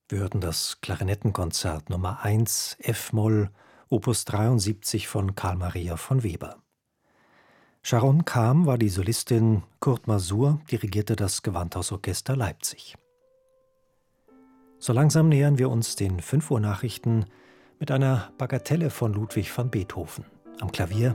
Wir hörten das Klarinettenkonzert Nummer 1 F-Moll, Opus 73 von Carl Maria von Weber. Sharon Kam war die Solistin, Kurt Masur dirigierte das Gewandhausorchester Leipzig. So langsam nähern wir uns den 5 Uhr Nachrichten mit einer Bagatelle von Ludwig van Beethoven. Am Klavier